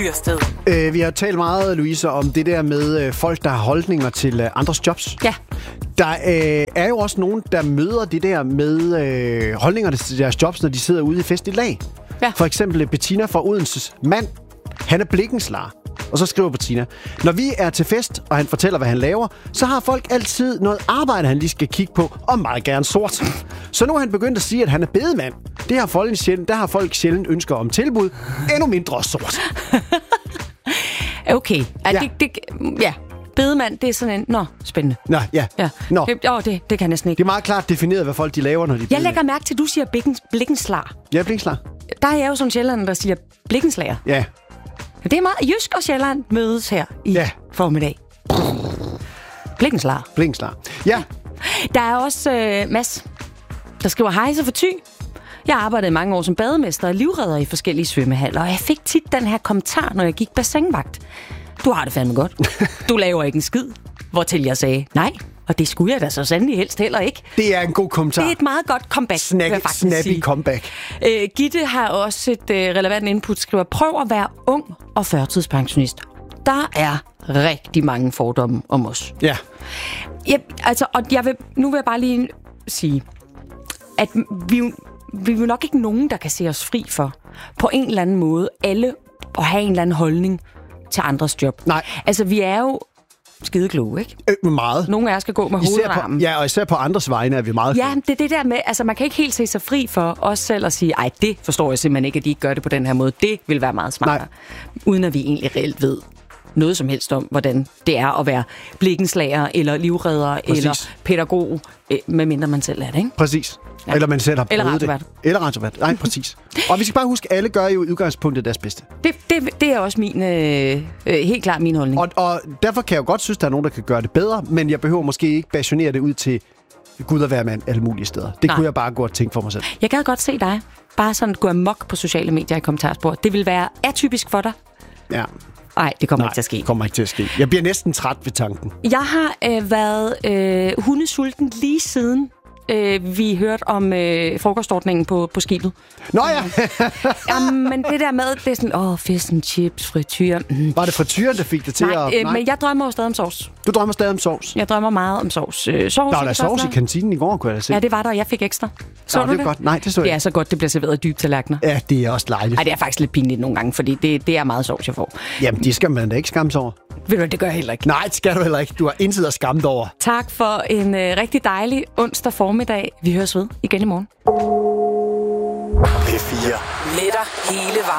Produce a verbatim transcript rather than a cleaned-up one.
Øh, vi har talt meget, Louise, om det der med øh, folk, der har holdninger til øh, andres jobs. Ja. Der øh, er jo også nogen, der møder det der med øh, holdningerne til deres jobs, når de sidder ude i fest i lag. Ja. For eksempel Bettina fra Odenses mand. Han er blikkenslager. Og så skriver Bettina: når vi er til fest, og han fortæller, hvad han laver, så har folk altid noget arbejde, han lige skal kigge på, og meget gerne sort. Så nu er han begyndt at sige, at han er bedemand. Det har folk sjældent, der har folk sjældent ønsker om tilbud. Endnu mindre sort. Okay. Ja, Ja. det, det, ja. Bedemand, det er sådan en... Nå, spændende. Nå, ja. Ja. Nå. Det, åh, det, det kan jeg næsten ikke. Det er meget klart defineret, hvad folk de laver, når de er Jeg bedemand. lægger mærke til, at du siger blikken, blikkenslager. Ja, blikkenslager. Der er jeg jo sådan sjælland, der siger blikkenslager. Ja. Det er meget... Jysk og Sjælland mødes her i Ja. formiddag. Blikkenslager. Blikkenslager. Ja. Der er også øh, Mads, der skriver: hej, så for Ty. Jeg arbejdede mange år som bademester og livredder i forskellige svømmehaller, og jeg fik tit den her kommentar, når jeg gik bassinvagt. Du har det fandme godt. Du laver ikke en skid. Hvortil jeg sagde, nej, og det skulle jeg da så sandelig helst heller ikke. Det er en god kommentar. Det er et meget godt comeback, Snack, vil jeg faktisk snappy sige. comeback. Øh, Gitte har også et øh, relevant input, skriver: prøv at være ung og førtidspensionist. Der er rigtig mange fordomme om os. Ja. Jeg, altså, og jeg vil, nu vil jeg bare lige sige, at vi, vi er jo nok ikke nogen, der kan se os fri for, på en eller anden måde, alle at have en eller anden holdning til andres job. Nej. Altså, vi er jo skide kloge, ikke? Øh, meget. Nogle af os skal gå med hovedet Især under på, armen. ja, og især på andres vegne er vi meget Ja, kloge. det er det der med, altså man kan ikke helt se sig fri for os selv at sige, ej, det forstår jeg simpelthen ikke, at de ikke gør det på den her måde. Det vil være meget smartere. Uden at vi egentlig reelt ved noget som helst om, hvordan det er at være blikkenslager, eller livredder, Præcis. eller pædagog, øh, medmindre man selv er det, ikke? Præcis. Ja. Eller man selv har Eller prøvet det. radiovært. Eller radiovært. Nej, præcis. Og vi skal bare huske, at alle gør jo i udgangspunktet deres bedste. Det, det, det er også min, øh, øh, helt klart min holdning. Og, og derfor kan jeg jo godt synes, at der er nogen, der kan gøre det bedre, men jeg behøver måske ikke passionere det ud til Gud og hver mand alle mulige steder. Det Nej. kunne jeg bare godt tænke for mig selv. Jeg gad godt se dig bare sådan gå amok på sociale medier i kommentarspor. Det vil være atypisk for dig. Ja. Nej, det kommer Nej, ikke til at ske. det kommer ikke til at ske. Jeg bliver næsten træt ved tanken. Jeg har øh, været øh, hundesulten lige siden øh, vi hørte om øh, frokostordningen på, på skibet. Nå ja! Jamen, det der med, det er sådan, åh, fish and chips, frityr. Mm. Var det frityren, der fik det til Nej, at... øh, men jeg drømmer jo stadig om sovs. Du drømmer stadig om sovs? Jeg drømmer meget om sovs. Øh, sovs Der var i der det sovs første i lag. kantinen i går, kunne jeg da se. Ja, det var der, og jeg fik ekstra. Så Nå, du det det? er godt. Nej, det så jeg Det er så godt, det bliver serveret i dybe tallerkener. Ja, det er også dejligt. Ej, det er faktisk lidt pinligt nogle gange, fordi det, det er meget sovs, jeg får. Jamen, de skal man da ikke skamme sig over. Ved du hvad, det gør jeg heller ikke. Nej, det skal du heller ikke. Du har intet at skamme dig over. Tak for en øh, rigtig dejlig onsdag formiddag. Vi høres ved igen i morgen. P fire. Letter hele vejen.